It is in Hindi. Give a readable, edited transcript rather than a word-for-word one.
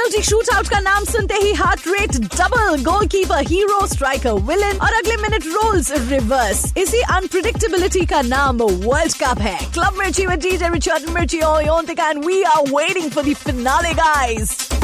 पेनल्टी शूटआउट का नाम सुनते ही heart rate double, goalkeeper hero, striker villain और अगले मिनट रोल्स रिवर्स। इसी अनप्रिडिक्टेबिलिटी का नाम वर्ल्ड कप है। क्लब मिर्ची with DJ Richard Mirchi on Yontika, and we are waiting for the finale, guys.